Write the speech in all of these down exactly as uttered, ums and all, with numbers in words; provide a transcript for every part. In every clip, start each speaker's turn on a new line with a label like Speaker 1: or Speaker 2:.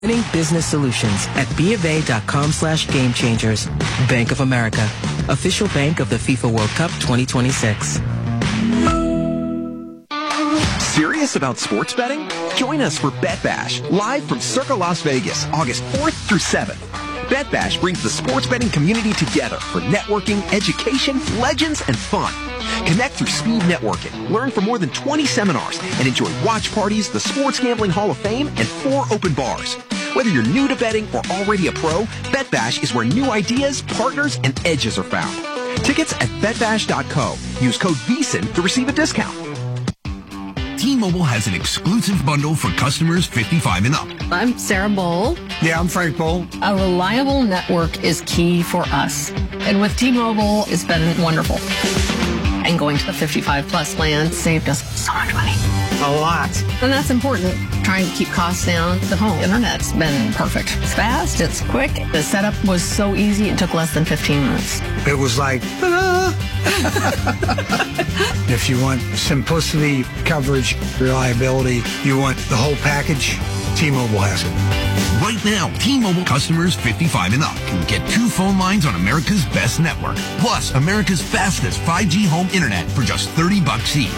Speaker 1: Winning business solutions at bofa.com slash game changers. Bank of America, official bank of the FIFA World Cup twenty twenty-six.
Speaker 2: Serious about sports betting? Join us for Bet Bash, live from Circa Las Vegas, August fourth through seventh. Bet Bash brings the sports betting community together for networking, education, legends, and fun. Connect through speed networking, learn from more than twenty seminars, and enjoy watch parties, the Sports Gambling Hall of Fame, and four open bars. Whether you're new to betting or already a pro, Bet Bash is where new ideas, partners, and edges are found. Tickets at bet bash dot co. Use code VEASAN to receive a discount.
Speaker 3: T-Mobile has an exclusive bundle for customers fifty-five and up.
Speaker 4: I'm Sarah Bowl.
Speaker 5: Yeah, I'm Frank Bowl.
Speaker 4: A reliable network is key for us. And with T-Mobile, it's been wonderful. And going to the fifty-five plus plan saved us so much money.
Speaker 5: A lot.
Speaker 4: And that's important. Trying to keep costs down. The home internet's been perfect. It's fast, it's quick. The setup was so easy, it took less than fifteen minutes.
Speaker 5: It was like, ta-da! If you want simplicity, coverage, reliability, you want the whole package, T-Mobile has it.
Speaker 3: Right now, T-Mobile customers fifty-five and up can get two phone lines on America's best network, plus America's fastest five G home internet for just thirty bucks each.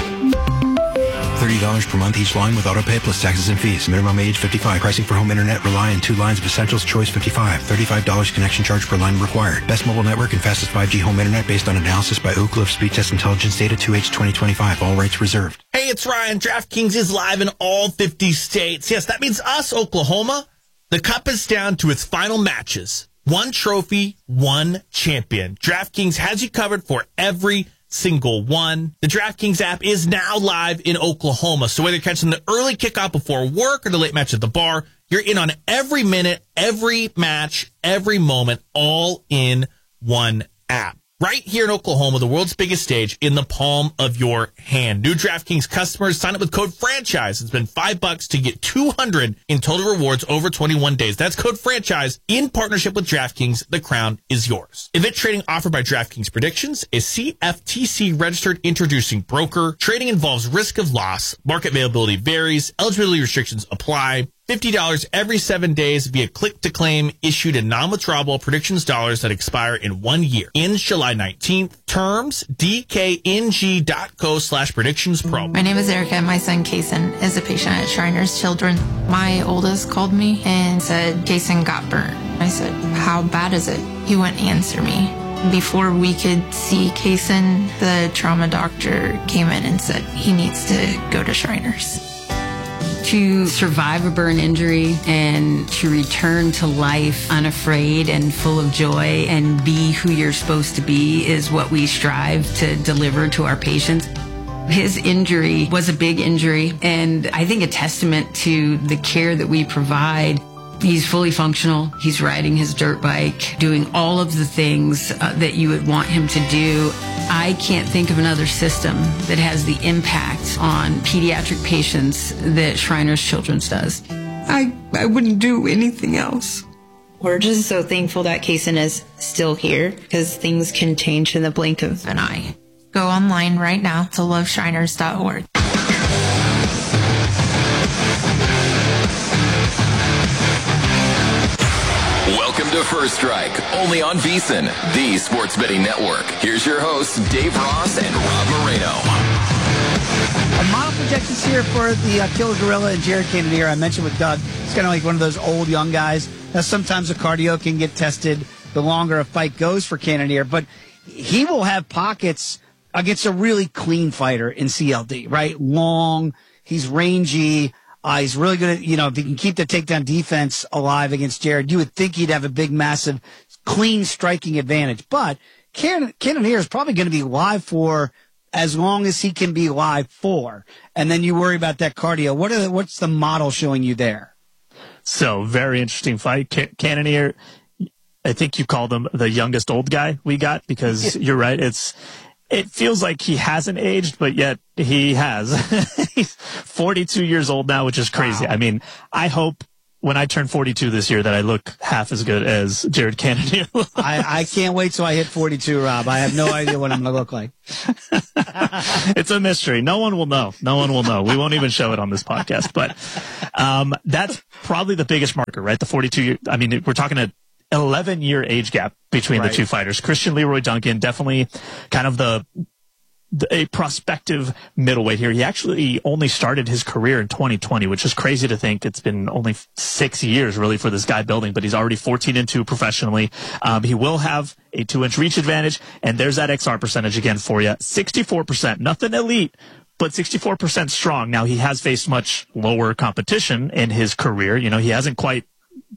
Speaker 6: thirty dollars per month each line with autopay plus taxes and fees. Minimum age fifty-five. Pricing for home internet rely on two lines of Essentials Choice fifty-five. thirty-five dollars connection charge per line required. Best mobile network and fastest five G home internet based on analysis by Oak Cliff Speed Test Intelligence Data two H twenty twenty-five. All rights reserved.
Speaker 7: Hey, it's Ryan. DraftKings is live in all fifty states. Yes, that means us, Oklahoma. The cup is down to its final matches. One trophy, one champion. DraftKings has you covered for every single one. The DraftKings app is now live in Oklahoma. So whether you're catching the early kickoff before work or the late match at the bar, you're in on every minute, every match, every moment, all in one app. Right here in Oklahoma, the world's biggest stage in the palm of your hand. New DraftKings customers sign up with code FRANCHISE. It's been five bucks to get two hundred in total rewards over twenty-one days. That's code FRANCHISE in partnership with DraftKings. The crown is yours. Event trading offered by DraftKings Predictions is C F T C registered introducing broker. Trading involves risk of loss. Market availability varies. Eligibility restrictions apply. fifty dollars every seven days via click-to-claim issued in non-withdrawable predictions dollars that expire in one year. Ends July nineteenth. Terms, dkng.co slash predictions pro.
Speaker 8: My name is Erica. My son, Kason, is a patient at Shriners Children. My oldest called me and said, Kason got burnt. I said, how bad is it? He wouldn't answer me. Before we could see Kason, the trauma doctor came in and said he needs to go to Shriners.
Speaker 9: To survive a burn injury and to return to life unafraid and full of joy and be who you're supposed to be is what we strive to deliver to our patients. His injury was a big injury, and I think a testament to the care that we provide. He's fully functional. He's riding his dirt bike, doing all of the things uh, that you would want him to do. I can't think of another system that has the impact on pediatric patients that Shriners Children's does.
Speaker 10: I, I wouldn't do anything else.
Speaker 8: We're just so thankful that Kason is still here because things can change in the blink of an eye. Go online right now to love shriners dot org.
Speaker 11: Welcome to First Strike, only on VEASAN, the sports betting network. Here's your hosts, Dave Ross and Rob Moreno.
Speaker 12: A model projections here for the uh, Killer Gorilla and Jared Cannonier. I mentioned with Doug, it's kind of like one of those old young guys. Now, sometimes the cardio can get tested the longer a fight goes for Cannonier, but he will have pockets against a really clean fighter in C L D, right? Long, he's rangy. Uh, he's really good at, you know, if he can keep the takedown defense alive against Jared, you would think he'd have a big, massive, clean striking advantage. But Can- Cannonier is probably going to be live for as long as he can be live for. And then you worry about that cardio. What are the, what's the model showing you there?
Speaker 13: So, very interesting fight. Can- Cannonier, I think you called him the youngest old guy we got because you're right. It's, it feels like he hasn't aged, but yet he has. He's forty-two years old now, which is crazy. Wow. I mean, I hope when I turn forty-two this year that I look half as good as Jared Cannonier.
Speaker 12: I, I can't wait till I hit forty-two, Rob. I have no idea what I'm going to look like.
Speaker 13: It's a mystery. No one will know. No one will know. We won't even show it on this podcast. But um, that's probably the biggest marker, right? The forty-two year. I mean, we're talking a eleven year age gap between right. the two fighters. Christian Leroy Duncan, definitely kind of the, the a prospective middleweight here. He actually only started his career in twenty twenty, which is crazy to think. It's been only six years really for this guy building, but he's already fourteen and two professionally. Um, he will have a two inch reach advantage, and there's that X R percentage again for you. sixty-four percent, nothing elite, but sixty-four percent strong. Now, he has faced much lower competition in his career. You know, he hasn't quite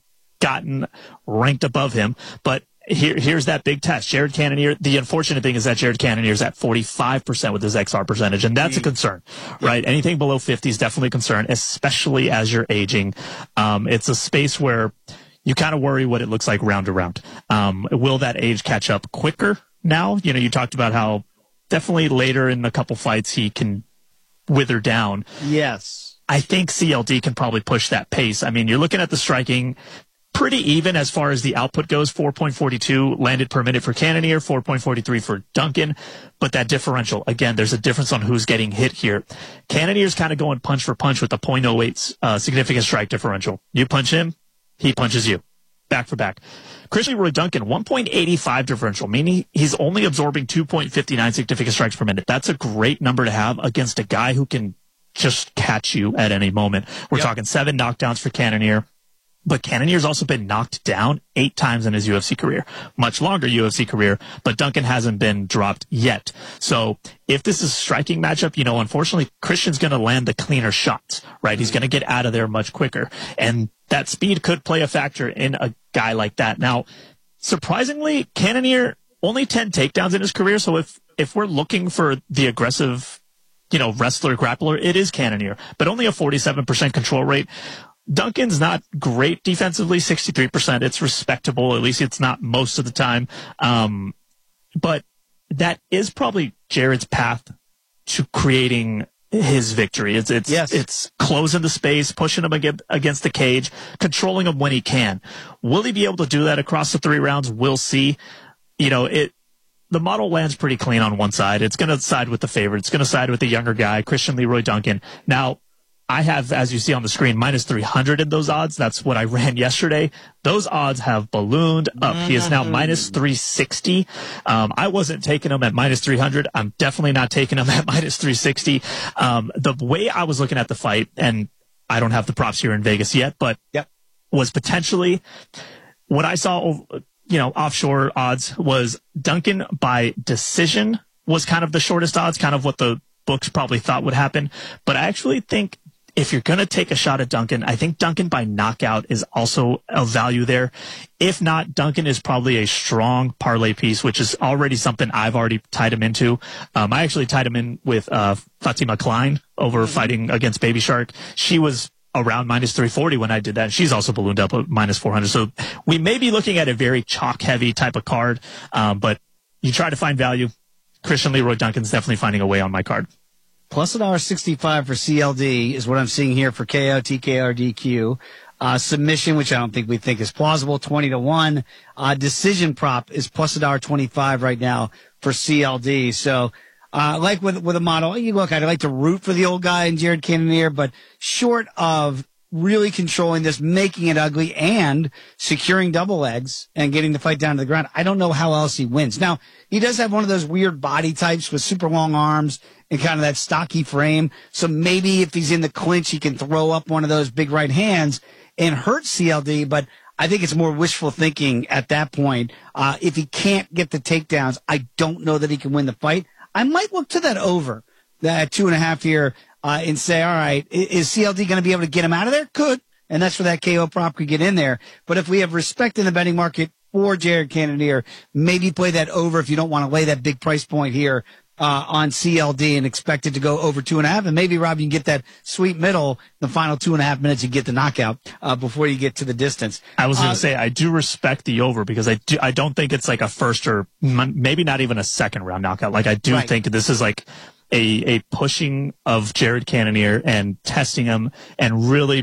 Speaker 13: gotten ranked above him, but here, here's that big test. Jared Cannonier, the unfortunate thing is that Jared Cannonier is at forty-five percent with his X R percentage, and that's a concern, right? Yeah. Anything below fifty is definitely a concern, especially as you're aging. Um, it's a space where you kind of worry what it looks like round to round. Um, will that age catch up quicker now? You know, you talked about how definitely later in a couple fights he can wither down.
Speaker 12: Yes.
Speaker 13: I think C L D can probably push that pace. I mean, you're looking at the striking pretty even as far as the output goes. four point four two landed per minute for Cannonier, four point four three for Duncan. But that differential, again, there's a difference on who's getting hit here. Cannonier's kind of going punch for punch with the point oh eight uh, significant strike differential. You punch him, he punches you. Back for back. Christian Leroy Duncan, one point eight five differential, meaning he's only absorbing two point five nine significant strikes per minute. That's a great number to have against a guy who can just catch you at any moment. We're yep. talking seven knockdowns for Cannonier. But Cannonier's also been knocked down eight times in his U F C career. Much longer U F C career, but Duncan hasn't been dropped yet. So if this is a striking matchup, you know, unfortunately, Christian's going to land the cleaner shots, right? He's going to get out of there much quicker. And that speed could play a factor in a guy like that. Now, surprisingly, Cannonier only ten takedowns in his career. So if, if we're looking for the aggressive, you know, wrestler grappler, it is Cannonier, but only a forty-seven percent control rate. Duncan's not great defensively, sixty-three percent. It's respectable. At least it's not most of the time. Um, but that is probably Jared's path to creating his victory. It's, it's, yes. it's closing the space, pushing him against the cage, controlling him when he can. Will he be able to do that across the three rounds? We'll see. You know, it, the model lands pretty clean on one side. It's going to side with the favorite. It's going to side with the younger guy, Christian Leroy Duncan. Now, I have, as you see on the screen, minus three hundred in those odds. That's what I ran yesterday. Those odds have ballooned up. Mm-hmm. He is now minus three sixty. Um, I wasn't taking him at minus three hundred. I'm definitely not taking him at minus three sixty. Um, the way I was looking at the fight, and I don't have the props here in Vegas yet, but
Speaker 12: yep.
Speaker 13: was potentially what I saw, you know, offshore odds was Duncan by decision was kind of the shortest odds, kind of what the books probably thought would happen. But I actually think if you're going to take a shot at Duncan, I think Duncan by knockout is also a value there. If not, Duncan is probably a strong parlay piece, which is already something I've already tied him into. Um, I actually tied him in with uh, Fatima Klein over mm-hmm. fighting against Baby Shark. She was around minus three forty when I did that. She's also ballooned up at minus four hundred. So we may be looking at a very chalk-heavy type of card, um, but you try to find value. Christian Leroy Duncan's definitely finding a way on my card.
Speaker 12: Plus a dollar sixty-five for C L D is what I'm seeing here for K O, T K R, D Q. Uh, submission, which I don't think we think is plausible, twenty to one. Uh, decision prop is plus a dollar twenty-five right now for C L D. So, uh, like with, with a model, you look, I'd like to root for the old guy in Jared Cannonier, but short of really controlling this, making it ugly, and securing double legs and getting the fight down to the ground, I don't know how else he wins. Now, he does have one of those weird body types with super long arms and kind of that stocky frame. So maybe if he's in the clinch, he can throw up one of those big right hands and hurt C L D. But I think it's more wishful thinking at that point. Uh, if he can't get the takedowns, I don't know that he can win the fight. I might look to that over, that two and a half here, uh, and say, all right, is C L D going to be able to get him out of there? Could. And that's where that K O prop could get in there. But if we have respect in the betting market for Jared Cannonier, maybe play that over if you don't want to lay that big price point here uh, on C L D and expect it to go over two and a half. And maybe, Rob, you can get that sweet middle, the final two and a half minutes, you get the knockout uh, before you get to the distance.
Speaker 13: I was going to
Speaker 12: uh,
Speaker 13: say, I do respect the over because I do, I don't think it's like a first or maybe not even a second round knockout. Like I do right. think this is like a, a pushing of Jared Cannonier and testing him and really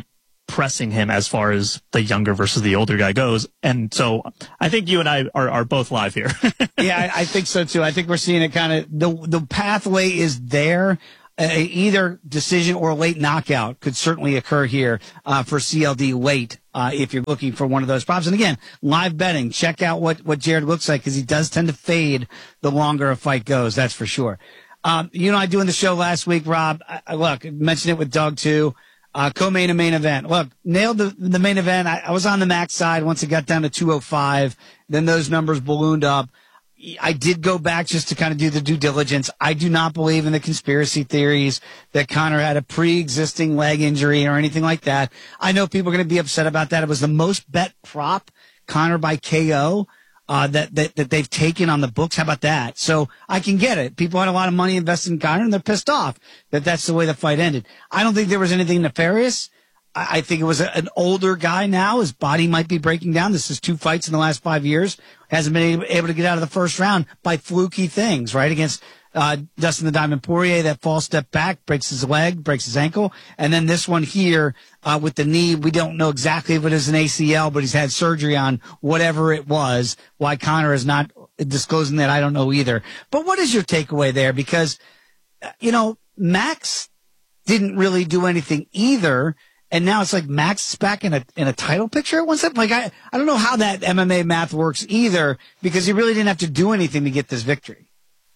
Speaker 13: pressing him as far as the younger versus the older guy goes. And so I think you and I are, are both live here.
Speaker 12: Yeah, I, I think so too. I think we're seeing it kind of, the, the pathway is there. Uh, either decision or late knockout could certainly occur here uh, for C L D late uh, if you're looking for one of those props. And again, live betting, check out what, what Jared looks like because he does tend to fade the longer a fight goes. That's for sure. Um, you know, I doing the show last week, Rob. I, I look, I mentioned it with Doug too. Uh, co-main and main event. Look, nailed the, the main event. I, I was on the max side once it got down to two oh five. Then those numbers ballooned up. I did go back just to kind of do the due diligence. I do not believe in the conspiracy theories that Conor had a pre-existing leg injury or anything like that. I know people are going to be upset about that. It was the most bet prop, Conor by K O, uh, that, that, that they've taken on the books. How about that? So I can get it. People had a lot of money invested in Conor and they're pissed off that that's the way the fight ended. I don't think there was anything nefarious. I think it was a, an older guy now. His body might be breaking down. This is two fights in the last five years. Hasn't been able to get out of the first round by fluky things, right? Against uh, Dustin the Diamond Poirier, that false step back, breaks his leg, breaks his ankle. And then this one here uh, with the knee, we don't know exactly if it is an A C L, but he's had surgery on whatever it was. Why Conor is not disclosing that, I don't know either. But what is your takeaway there? Because, you know, Max didn't really do anything either. And now it's like Max is back in a in a title picture at one step. Like I, I don't know how that M M A math works either, because he really didn't have to do anything to get this victory.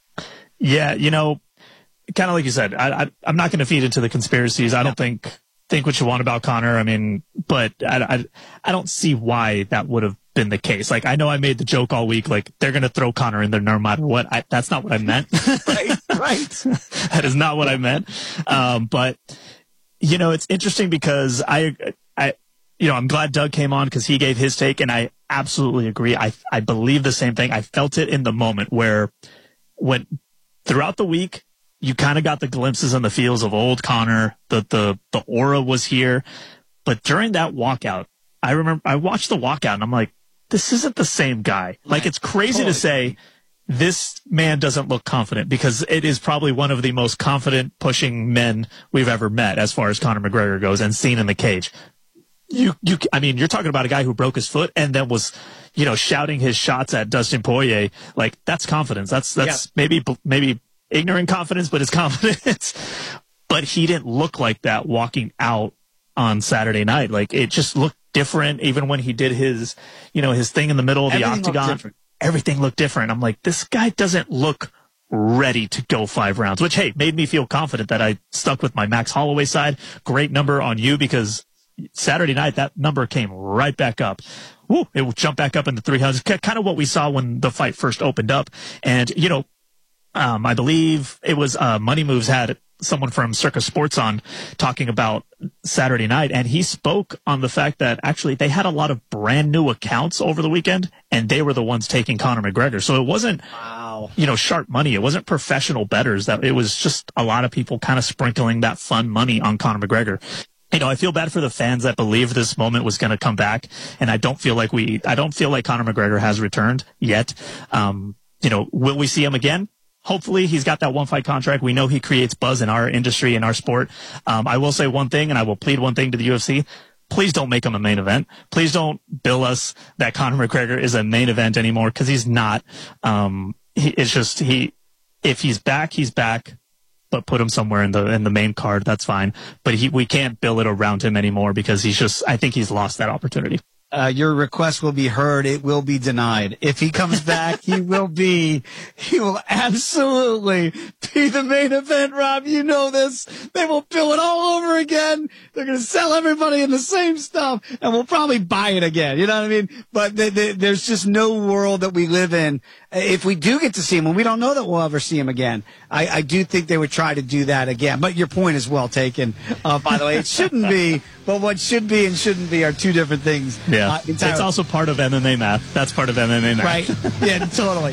Speaker 13: Yeah, you know, kind of like you said, I, I I'm not going to feed into the conspiracies. I don't think think what you want about Conor. I mean, but I, I I don't see why that would have been the case. Like I know I made the joke all week, like they're going to throw Conor in there no matter what. I, that's not what I meant.
Speaker 12: Right, right.
Speaker 13: That is not what I meant. Um, but. You know, it's interesting because I, I, you know, I'm glad Doug came on because he gave his take, and I absolutely agree. I, I believe the same thing. I felt it in the moment where, when throughout the week, you kind of got the glimpses and the feels of old Conor. The, the, the aura was here, but during that walkout, I remember I watched the walkout, and I'm like, this isn't the same guy. Like, it's crazy totally. to say. This man doesn't look confident, because it is probably one of the most confident pushing men we've ever met as far as Conor McGregor goes and seen in the cage. You, you, I mean, you're talking about a guy who broke his foot and then was, you know, shouting his shots at Dustin Poirier. Like, that's confidence. That's, that's yeah. maybe, maybe ignorant confidence, but it's confidence. But he didn't look like that walking out on Saturday night. Like, it just looked different. Even when he did his, you know, his thing in the middle of
Speaker 12: Everything
Speaker 13: the octagon. Everything looked different. I'm like, this guy doesn't look ready to go five rounds, which, hey, made me feel confident that I stuck with my Max Holloway side. Great number on you, because Saturday night, that number came right back up. Woo, it will jump back up into three hundreds. Kind of what we saw when the fight first opened up. And, you know, um, I believe it was uh, Money Moves had someone from Circus Sports on talking about Saturday night, and he spoke on the fact that actually they had a lot of brand new accounts over the weekend, and they were the ones taking Conor McGregor. So it wasn't, wow. you know, sharp money. It wasn't professional bettors. That it was just a lot of people kind of sprinkling that fun money on Conor McGregor. You know, I feel bad for the fans that believed this moment was going to come back, and I don't feel like we, I don't feel like Conor McGregor has returned yet. Um, you know, will we see him again? Hopefully he's got that one fight contract. We know he creates buzz in our industry, in our sport. Um, I will say one thing, and I will plead one thing to the U F C. Please don't make him a main event. Please don't bill us that Conor McGregor is a main event anymore, because he's not. Um, he, it's just, he, if he's back, he's back, but put him somewhere in the, in the main card. That's fine. But he, we can't bill it around him anymore, because he's just, I think he's lost that opportunity.
Speaker 12: Uh, your request will be heard. It will be denied. If he comes back, he will be, he will absolutely be the main event, Rob. You know this. They will bill it all over again. They're going to sell everybody in the same stuff, and we'll probably buy it again. You know what I mean? But they, they, there's just no world that we live in. If we do get to see him, and we don't know that we'll ever see him again, I, I do think they would try to do that again. But your point is well taken. Uh, by the way, it shouldn't be, but what should be and shouldn't be are two different things.
Speaker 13: Yeah. Uh, it's also part of M M A math. That's part of M M A math.
Speaker 12: Right. Yeah, totally.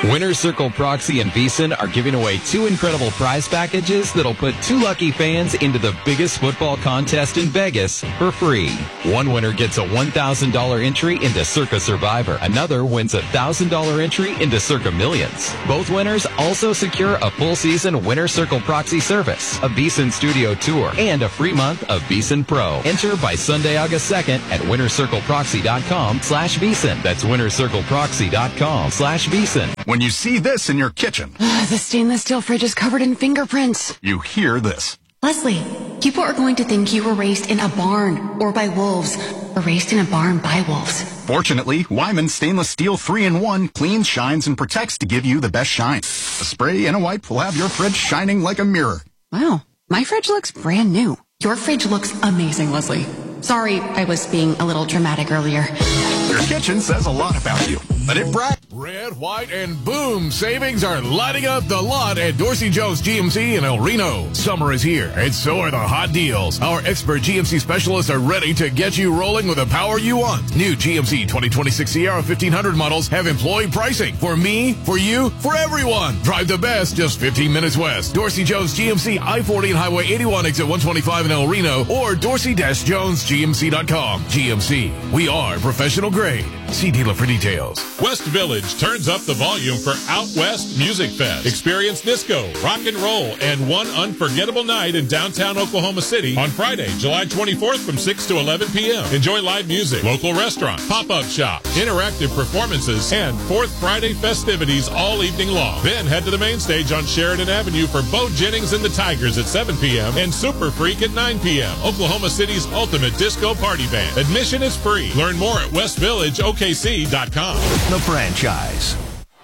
Speaker 14: Winner's Circle Proxy and VEASAN are giving away two incredible prize packages that'll put two lucky fans into the biggest football contest in Vegas for free. One winner gets a one thousand dollars entry into Circa Survivor. Another wins a one thousand dollars entry into Circa Millions. Both winners also secure a full season Winner's Circle Proxy service, a VEASAN studio tour, and a free month of VEASAN Pro. Enter by Sunday, August second at winner circle proxy dot com slash VEASAN. That's winner circle proxy dot com slash VEASAN.
Speaker 15: When you see this in your kitchen,
Speaker 16: The stainless steel fridge is covered in fingerprints.
Speaker 15: you hear this.
Speaker 16: Leslie, people are going to think you were raised in a barn or by wolves, or raised in a barn by wolves.
Speaker 15: Fortunately, Wyman Stainless Steel three in one cleans, shines, and protects to give you the best shine. A spray and a wipe will have your fridge shining like a mirror.
Speaker 16: Wow, my fridge looks brand new. Your fridge looks amazing, Leslie. Sorry, I was being a little dramatic earlier.
Speaker 15: Your kitchen says a lot about you, but it brags.
Speaker 17: Red, white, and boom savings are lighting up the lot at Dorsey Jones G M C in El Reno. Summer is here, and so are the hot deals. Our expert G M C specialists are ready to get you rolling with the power you want. New G M C twenty twenty-six Sierra fifteen hundred models have employee pricing. For me, for you, for everyone. Drive the best just fifteen minutes west. Dorsey Jones G M C, I forty and Highway eighty-one, exit one twenty-five in El Reno, or dorsey jones g m c dot com. G M C, we are professional grade. See dealer for details.
Speaker 18: West Village turns up the volume for Out West Music Fest. Experience disco, rock and roll, and one unforgettable night in downtown Oklahoma City on Friday, July twenty-fourth from six to eleven p.m. Enjoy live music, local restaurant, pop-up shop, interactive performances, and Fourth Friday festivities all evening long. Then head to the main stage on Sheridan Avenue for Bo Jennings and the Tigers at seven p.m. and Super Freak at nine p.m. Oklahoma City's ultimate disco party band. Admission is free. Learn more at west village o k c dot com.
Speaker 3: The franchise.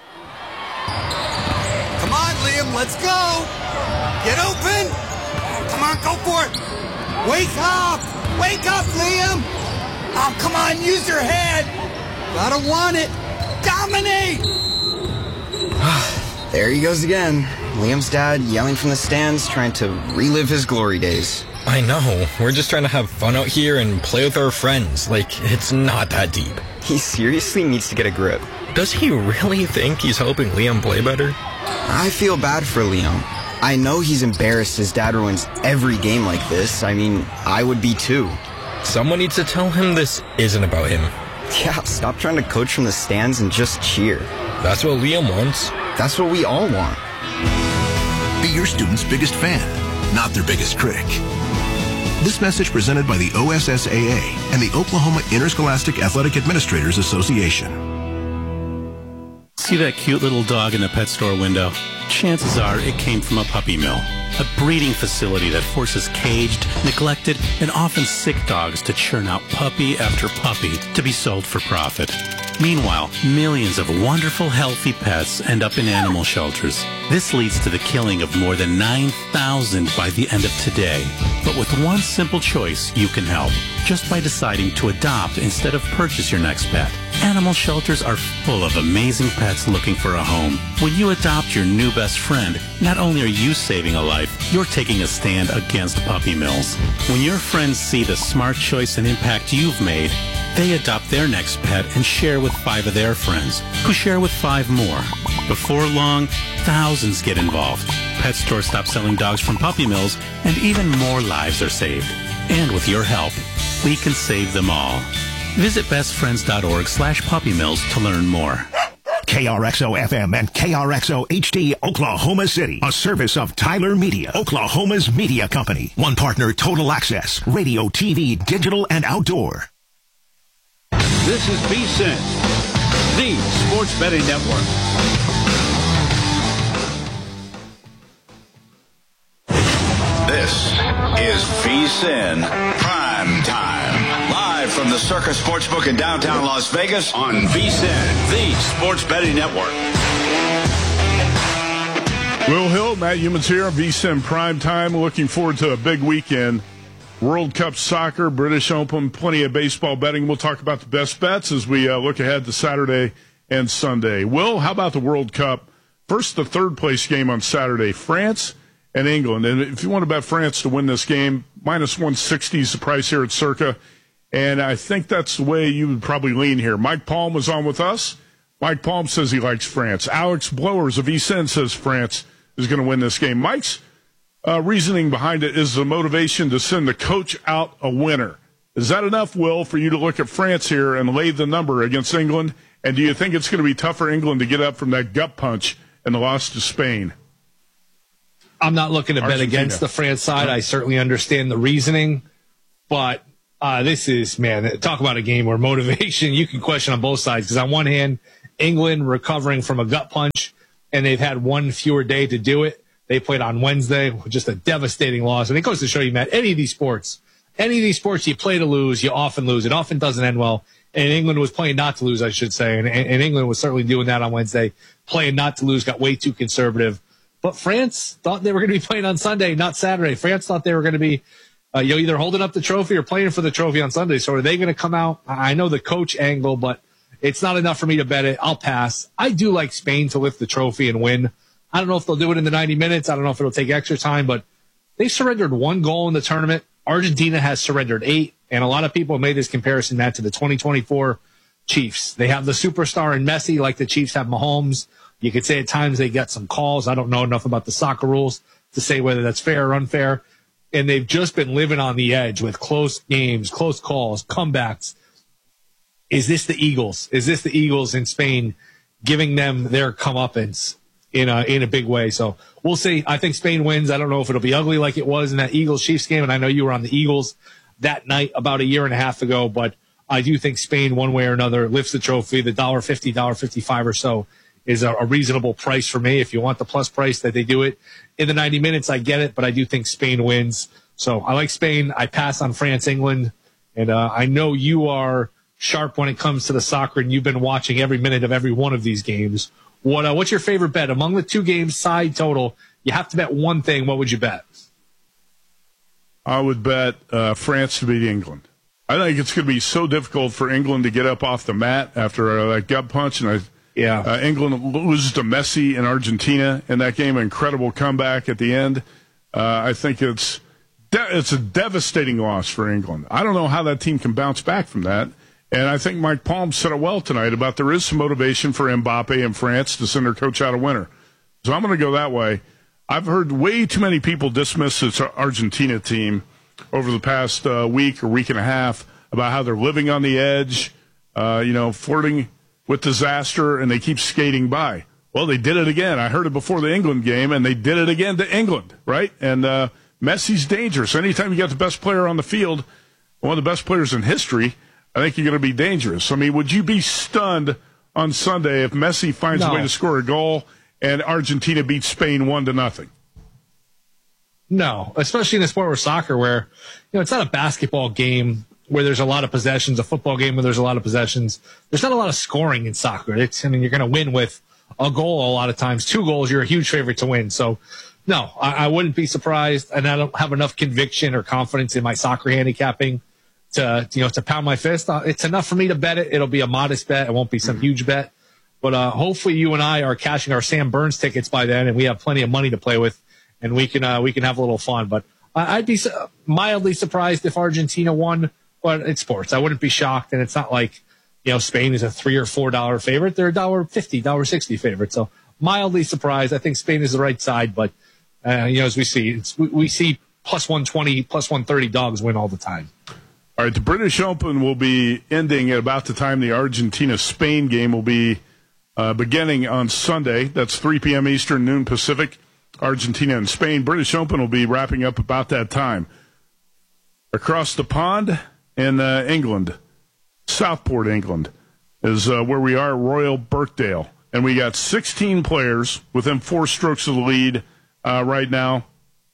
Speaker 19: Come on, Liam, let's go. Get open. Come on, go for it. Wake up. Wake up, Liam. Oh, come on, use your head. Gotta want it. Dominate.
Speaker 20: There he goes again. Liam's dad yelling from the stands, trying to relive his glory days.
Speaker 21: I know. We're just trying to have fun out here and play with our friends. Like, it's not that deep.
Speaker 20: He seriously needs to get a grip.
Speaker 21: Does he really think he's helping Liam play better?
Speaker 20: I feel bad for Liam. I know he's embarrassed his dad ruins every game like this. I mean, I would be too.
Speaker 21: Someone needs to tell him this isn't about him.
Speaker 20: Yeah, stop trying to coach from the stands and just cheer.
Speaker 21: That's what Liam wants.
Speaker 20: That's what we all want.
Speaker 3: Be your student's biggest fan, not their biggest critic. This message presented by the O S S A A and the Oklahoma Interscholastic Athletic Administrators Association.
Speaker 22: See that cute little dog in the pet store window? Chances are it came from a puppy mill, a breeding facility that forces caged, neglected, and often sick dogs to churn out puppy after puppy to be sold for profit. Meanwhile, millions of wonderful, healthy pets end up in animal shelters. This leads to the killing of more than nine thousand by the end of today. But with one simple choice, you can help, just by deciding to adopt instead of purchase your next pet. Animal shelters are full of amazing pets looking for a home. When you adopt your new best friend, not only are you saving a life, you're taking a stand against puppy mills. When your friends see the smart choice and impact you've made, they adopt their next pet and share with five of their friends, who share with five more. Before long, thousands get involved. Pet stores stop selling dogs from puppy mills, and even more lives are saved. And with your help, we can save them all. Visit bestfriends.org slash puppy mills to learn more.
Speaker 3: K R X O F M and K R X O H D Oklahoma City, a service of Tyler Media, Oklahoma's media company. One partner, Total Access, radio, T V, digital, and outdoor.
Speaker 23: This is VEASAN, the Sports Betting Network.
Speaker 24: This is VEASAN Prime Time. Live from the Circus Sportsbook in downtown Las Vegas on VEASAN, the Sports Betting Network.
Speaker 25: Will Hill, Matt Humans here, VEASAN Prime Time. Looking forward to a big weekend. World Cup soccer, British Open, plenty of baseball betting. We'll talk about the best bets as we uh, look ahead to Saturday and Sunday. Will, how about the World Cup? First, the third place game on Saturday, France and England. And if you want to bet France to win this game, minus one sixty is the price here at Circa. And I think that's the way you would probably lean here. Mike Palm was on with us. Mike Palm says he likes France. Alex Blowers of East End says France is going to win this game. Mike's uh, reasoning behind it is the motivation to send the coach out a winner. Is that enough, Will, for you to look at France here and lay the number against England? And do you think it's going to be tough for England to get up from that gut punch and the loss to Spain?
Speaker 1: I'm not looking to
Speaker 25: Argentina.
Speaker 1: bet against the France side. I certainly understand the reasoning, but uh, this is, man, talk about a game where motivation, you can question on both sides. Because on one hand, England recovering from a gut punch, and they've had one fewer day to do it. They played on Wednesday, just a devastating loss. And it goes to show you, Matt, any of these sports, any of these sports you play to lose, you often lose. It often doesn't end well. And England was playing not to lose, I should say. And, and England was certainly doing that on Wednesday, playing not to lose, got way too conservative. But France thought they were going to be playing on Sunday, not Saturday. France thought they were going to be uh, you know, either holding up the trophy or playing for the trophy on Sunday. So are they going to come out? I know the coach angle, but it's not enough for me to bet it. I'll pass. I do like Spain to lift the trophy and win. I don't know if they'll do it in the ninety minutes. I don't know if it'll take extra time, but they surrendered one goal in the tournament. Argentina has surrendered eight, and a lot of people made this comparison, Matt, to the twenty twenty-four Chiefs. They have the superstar in Messi like the Chiefs have Mahomes. You could say at times they get some calls. I don't know enough about the soccer rules to say whether that's fair or unfair. And they've just been living on the edge with close games, close calls, comebacks. Is this the Eagles? Is this the Eagles in Spain giving them their comeuppance in a, in a big way? So we'll see. I think Spain wins. I don't know if it'll be ugly like it was in that Eagles-Chiefs game. And I know you were on the Eagles that night about a year and a half ago, but I do think Spain, one way or another, lifts the trophy. The one dollar fifty, one dollar fifty-five or so is a, a reasonable price for me. If you want the plus price that they do it in the ninety minutes, I get it, but I do think Spain wins. So I like Spain. I pass on France, England. And uh, I know you are sharp when it comes to the soccer, and you've been watching every minute of every one of these games. What uh, What's your favorite bet? Among the two games, side total, you have to bet one thing. What would you bet?
Speaker 25: I would bet uh, France to beat England. I think it's going to be so difficult for England to get up off the mat after uh, that gut punch. And I,
Speaker 1: yeah,
Speaker 25: uh, England loses to Messi in Argentina in that game. Incredible comeback at the end. Uh, I think it's de- it's a devastating loss for England. I don't know how that team can bounce back from that. And I think Mike Palm said it well tonight about there is some motivation for Mbappe and France to send their coach out a winner. So I'm going to go that way. I've heard way too many people dismiss this Argentina team over the past uh, week or week and a half about how they're living on the edge, uh, you know, flirting with disaster, and they keep skating by. Well, they did it again. I heard it before the England game, and they did it again to England, right? And uh, Messi's dangerous. Anytime you got the best player on the field, one of the best players in history, I think you're going to be dangerous. I mean, would you be stunned on Sunday if Messi finds
Speaker 1: No.
Speaker 25: a way to score a goal and Argentina beats Spain one to nothing?
Speaker 1: No, especially in a sport where soccer, where, you know, it's not a basketball game where there's a lot of possessions, a football game where there's a lot of possessions. There's not a lot of scoring in soccer. It's, I mean, you're going to win with a goal a lot of times. Two goals, you're a huge favorite to win. So, no, I, I wouldn't be surprised, and I don't have enough conviction or confidence in my soccer handicapping to, you know, to pound my fist. Uh, It's enough for me to bet it. It'll be a modest bet. It won't be some huge bet. But uh, hopefully you and I are cashing our Sam Burns tickets by then, and we have plenty of money to play with, and we can uh, we can have a little fun. But I- I'd be su- mildly surprised if Argentina won. But it's sports. I wouldn't be shocked, and it's not like, you know, Spain is a three or four dollar favorite. They're a dollar fifty, dollar sixty favorite. So mildly surprised. I think Spain is the right side, but uh, you know, as we see, it's, we, we see plus one twenty, plus one thirty dogs win all the time.
Speaker 25: All right, the British Open will be ending at about the time the Argentina-Spain game will be uh, beginning on Sunday. That's three p.m. Eastern, noon Pacific. Argentina and Spain. British Open will be wrapping up about that time. Across the pond in uh, England, Southport, England, is uh, where we are, Royal Birkdale. And we got sixteen players within four strokes of the lead uh, right now.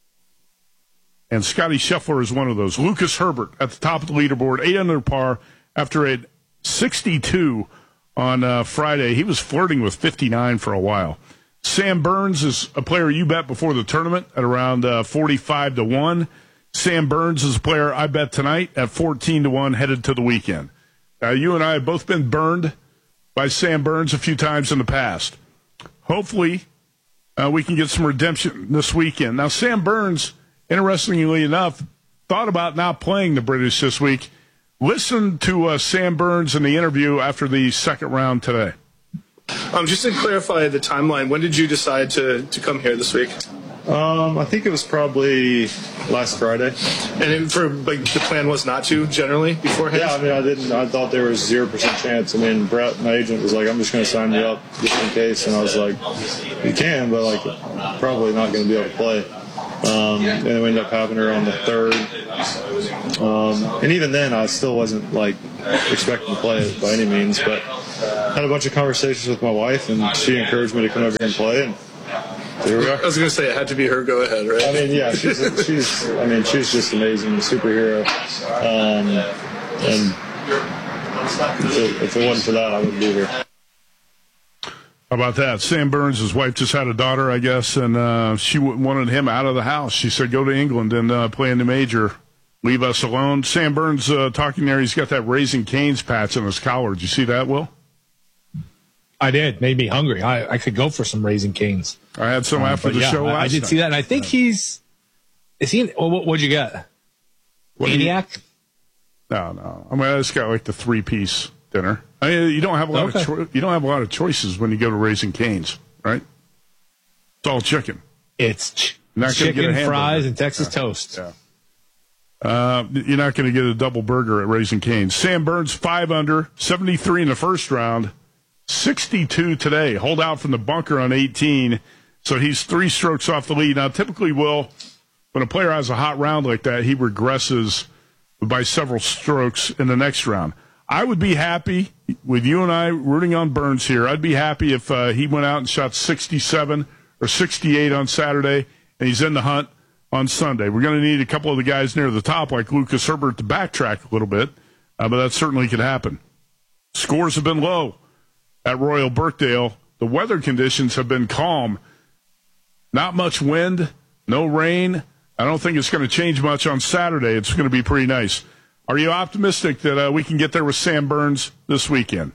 Speaker 25: And Scotty Scheffler is one of those. Lucas Herbert at the top of the leaderboard, eight under par after a sixty-two on uh, Friday. He was flirting with fifty-nine for a while. Sam Burns is a player you bet before the tournament at around uh, forty-five to one. Sam Burns is a player I bet tonight at fourteen to one headed to the weekend. Uh, you and I have both been burned by Sam Burns a few times in the past. Hopefully, uh, we can get some redemption this weekend. Now, Sam Burns, interestingly enough, thought about not playing the British this week. Listen to uh, Sam Burns in the interview after the second round today.
Speaker 2: Um, just to clarify the timeline, when did you decide to, to come here this week?
Speaker 4: Um, I think it was probably last Friday.
Speaker 2: And it, for like the plan was not to generally beforehand?
Speaker 4: Yeah, I mean, I didn't. I thought there was zero percent chance. I mean, Brett, my agent, was like, "I'm just going to sign you up just in case," and I was like, "You can, but like, probably not going to be able to play." Um, and then we ended up having her on the third. Um, and even then, I still wasn't like expecting to play it by any means, but had a bunch of conversations with my wife, and she encouraged me to come over here and play. And here we are.
Speaker 2: I was going to say it had to be her go ahead, right?
Speaker 4: I mean, yeah, she's, she's I mean, she's just amazing, superhero. Um, and if it, if it wasn't for that, I wouldn't be here.
Speaker 25: How about that? Sam Burns, his wife just had a daughter, I guess, and uh, she w- wanted him out of the house. She said, "Go to England and uh, play in the major. Leave us alone." Sam Burns uh, talking there. He's got that Raising Cane's patch on his collar. Did you see that, Will?
Speaker 1: I did. Made me hungry. I, I could go for some Raising Cane's.
Speaker 25: I had some
Speaker 1: uh,
Speaker 25: after the
Speaker 1: yeah,
Speaker 25: show last
Speaker 1: I, I did
Speaker 25: night.
Speaker 1: see that, and I think he's – is he in, well, – what, what'd you get?
Speaker 25: What
Speaker 1: Maniac?
Speaker 25: You, no, no. I mean, I just got like the three-piece dinner. I mean, you don't have a lot
Speaker 1: okay.
Speaker 25: of cho- you don't have a lot of choices when you go to Raising Cane's, right? It's all chicken.
Speaker 1: It's ch-
Speaker 25: not
Speaker 1: chicken,
Speaker 25: get a
Speaker 1: fries, and Texas
Speaker 25: yeah.
Speaker 1: toast.
Speaker 25: Yeah. Uh, you're not going to get a double burger at Raising Cane's. Sam Burns, five under, seventy-three in the first round, sixty-two today. Hold out from the bunker on eighteen, so he's three strokes off the lead. Now, typically, Will, when a player has a hot round like that, he regresses by several strokes in the next round. I would be happy with you and I rooting on Burns here. I'd be happy if uh, he went out and shot sixty-seven or sixty-eight on Saturday, and he's in the hunt on Sunday. We're going to need a couple of the guys near the top, like Lucas Herbert, to backtrack a little bit, uh, but that certainly could happen. Scores have been low at Royal Birkdale. The weather conditions have been calm. Not much wind, no rain. I don't think it's going to change much on Saturday. It's going to be pretty nice. Are you optimistic that uh, we can get there with Sam Burns this weekend?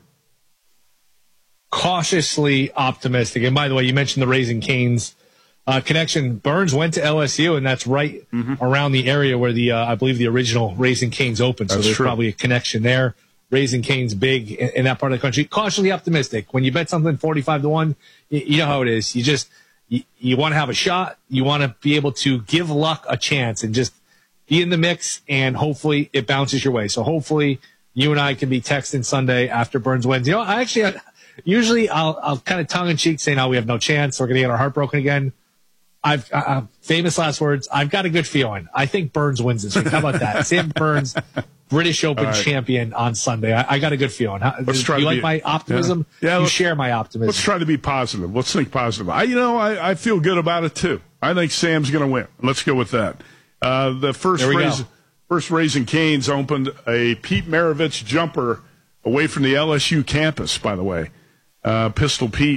Speaker 1: Cautiously optimistic. And by the way, you mentioned the Raising Cane's uh, connection. Burns went to L S U, and that's right mm-hmm. around the area where the uh, I believe the original Raising Cane's opened. So
Speaker 25: that's
Speaker 1: there's
Speaker 25: true.
Speaker 1: probably a connection there. Raising Cane's big in, in that part of the country. Cautiously optimistic. When you bet something forty-five to one, you, you know how it is. You just you, you want to have a shot. You want to be able to give luck a chance and just be in the mix, and hopefully it bounces your way. So hopefully you and I can be texting Sunday after Burns wins. You know, I actually, I, usually I'll, I'll kind of tongue in cheek say, no, we have no chance. We're going to get our heart broken again. I've uh, famous last words. I've got a good feeling. I think Burns wins this week. How about that? Sam Burns, British Open right. champion on Sunday. I, I got a good feeling. How,
Speaker 25: let's try
Speaker 1: you
Speaker 25: to
Speaker 1: like
Speaker 25: be,
Speaker 1: my optimism?
Speaker 25: Yeah, yeah
Speaker 1: you
Speaker 25: let's,
Speaker 1: share my optimism.
Speaker 25: Let's try to be positive. Let's think positive. I, you know, I, I feel good about it too. I think Sam's going to win. Let's go with that. Uh, the first raise, first Raising Cane's opened a Pete Maravich jumper away from the L S U campus, by the way. Uh, Pistol Pete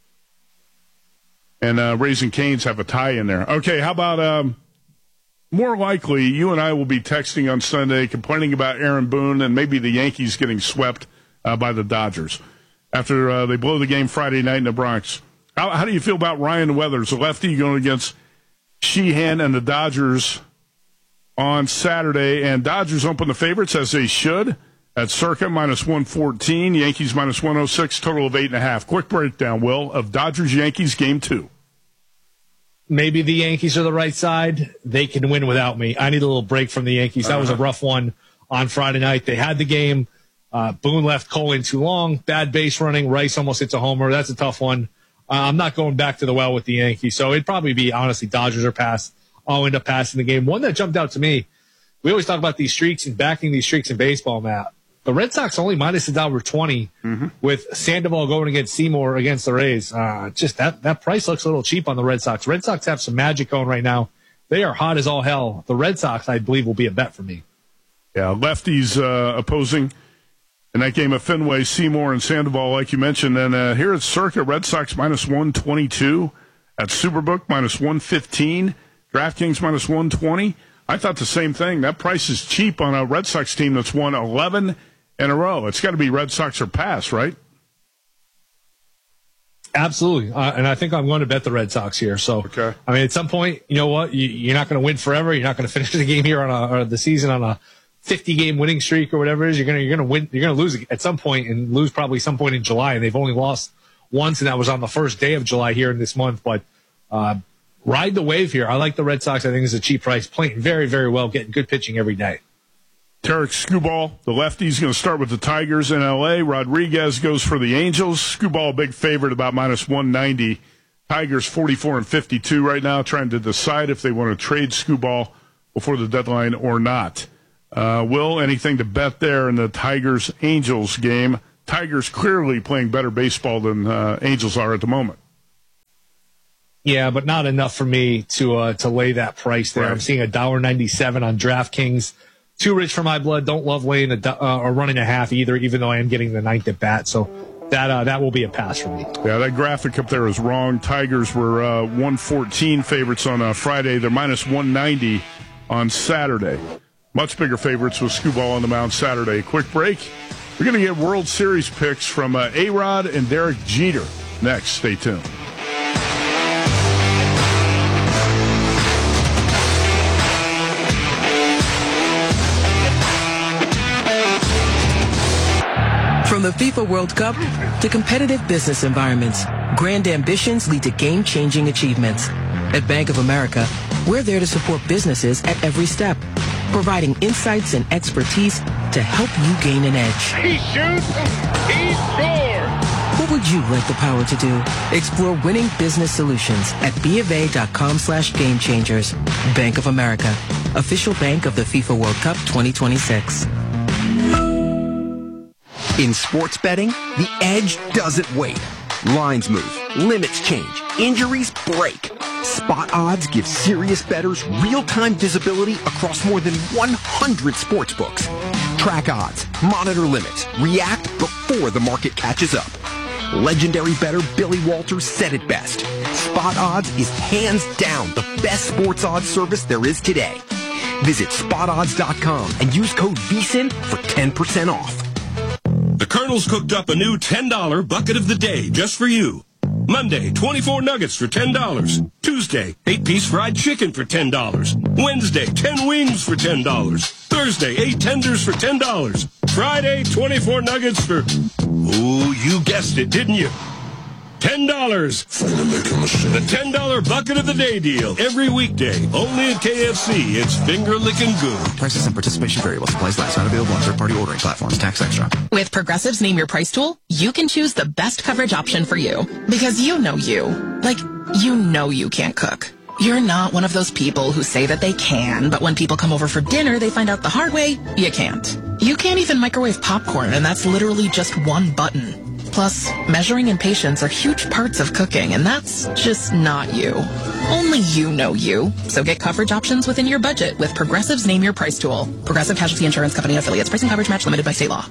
Speaker 25: and uh, Raising Cane's have a tie in there. Okay, how about um, more likely you and I will be texting on Sunday complaining about Aaron Boone and maybe the Yankees getting swept uh, by the Dodgers after uh, they blow the game Friday night in the Bronx. How, how do you feel about Ryan Weathers, a lefty going against Sheehan and the Dodgers on Saturday? And Dodgers open the favorites as they should at Circa minus one fourteen, Yankees minus one oh six, total of eight and a half. Quick breakdown, Will, of Dodgers-Yankees game two.
Speaker 1: Maybe the Yankees are the right side. They can win without me. I need a little break from the Yankees. That uh-huh. was a rough one on Friday night. They had the game. Uh, Boone left Cole in too long. Bad base running. Rice almost hits a homer. That's a tough one. Uh, I'm not going back to the well with the Yankees. So it'd probably be, honestly, Dodgers or pass. I'll end up passing the game. One that jumped out to me, we always talk about these streaks and backing these streaks in baseball, Matt. The Red Sox only minus a dollar twenty mm-hmm. with Sandoval going against Seymour against the Rays. Uh, just that, that price looks a little cheap on the Red Sox. Red Sox have some magic going right now. They are hot as all hell. The Red Sox, I believe, will be a bet for me.
Speaker 25: Yeah, lefties uh, opposing in that game of Fenway, Seymour and Sandoval, like you mentioned. And uh, here at Circa, Red Sox minus one twenty-two. At Superbook, minus one fifteen. DraftKings minus one twenty. I thought the same thing. That price is cheap on a Red Sox team that's won eleven in a row. It's got to be Red Sox or pass, right?
Speaker 1: Absolutely. Uh, and I think I'm going to bet the Red Sox here. So,
Speaker 25: okay.
Speaker 1: I mean, at some point, you know what? You, you're not going to win forever. You're not going to finish the game here on a, or the season on a fifty game winning streak or whatever it is. You're going to, you're going to win, you're going to lose at some point and lose probably some point in July. And they've only lost once, and that was on the first day of July here in this month. But uh, ride the wave here. I like the Red Sox. I think it's a cheap price. Playing very, very well, getting good pitching every day.
Speaker 25: Tarek Skubal, the lefty, is going to start with the Tigers in L A. Rodriguez goes for the Angels. Skubal, a big favorite, about minus one ninety. Tigers forty-four and fifty-two right now, trying to decide if they want to trade Skubal before the deadline or not. Uh, Will, anything to bet there in the Tigers-Angels game? Tigers clearly playing better baseball than uh, Angels are at the moment.
Speaker 1: Yeah, but not enough for me to uh, to lay that price there. Right. I'm seeing one dollar ninety-seven on DraftKings. Too rich for my blood. Don't love laying a uh, or running a half either, even though I am getting the ninth at bat. So that uh, that will be a pass for me.
Speaker 25: Yeah, that graphic up there is wrong. Tigers were uh, one fourteen favorites on uh, Friday. They're minus one ninety on Saturday. Much bigger favorites with Skubal on the mound Saturday. Quick break. We're going to get World Series picks from uh, A-Rod and Derek Jeter next. Stay tuned.
Speaker 5: From the FIFA World Cup to competitive business environments, grand ambitions lead to game-changing achievements. At Bank of America, we're there to support businesses at every step, providing insights and expertise to help you gain an edge.
Speaker 6: He shoots, he scores!
Speaker 5: What would you like the power to do? Explore winning business solutions at BofA.com slash game changers. Bank of America, official bank of the FIFA World Cup twenty twenty-six.
Speaker 7: In sports betting, the edge doesn't wait. Lines move, limits change, injuries break. Spot Odds gives serious bettors real-time visibility across more than one hundred sports books. Track odds, monitor limits, react before the market catches up. Legendary bettor Billy Walters said it best. Spot Odds is hands down the best sports odds service there is today. Visit spot odds dot com and use code V S I N for ten percent off.
Speaker 9: The Colonel's cooked up a new ten dollar bucket of the day just for you. Monday, twenty-four nuggets for ten dollars. Tuesday, eight-piece fried chicken for ten dollars. Wednesday, ten wings for ten dollars. Thursday, eight tenders for ten dollars. Friday, twenty-four nuggets for... Ooh, you guessed it, didn't you? ten dollars. The ten dollar bucket of the day deal. Every weekday. Only at K F C. It's finger-licking good.
Speaker 10: Prices and participation variable. Supplies last. Not available on third-party ordering platforms. Tax extra.
Speaker 26: With Progressive's Name Your Price tool, you can choose the best coverage option for you. Because you know you. Like, you know you can't cook. You're not one of those people who say that they can, but when people come over for dinner, they find out the hard way, you can't. You can't even microwave popcorn, and that's literally just one button. Plus, measuring and patience are huge parts of cooking, and that's just not you. Only you know you. So get coverage options within your budget with Progressive's Name Your Price tool. Progressive Casualty Insurance Company affiliates. Price and coverage match limited by state law.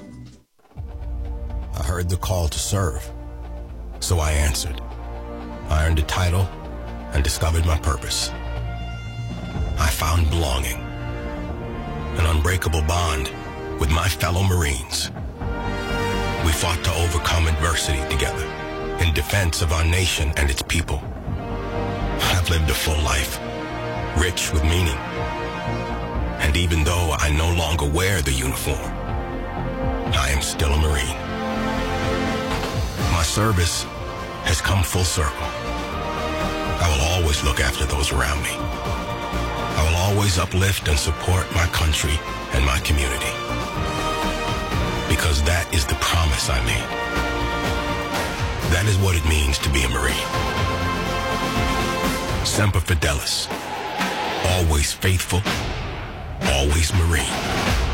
Speaker 27: I heard the call to serve, so I answered. I earned a title and discovered my purpose. I found belonging, an unbreakable bond with my fellow Marines. We fought to overcome adversity together in defense of our nation and its people. I've lived a full life, rich with meaning. And even though I no longer wear the uniform, I am still a Marine. My service has come full circle. I will always look after those around me. I will always uplift and support my country and my community. Because that is the promise I made. That is what it means to be a Marine. Semper Fidelis. Always faithful. Always Marine.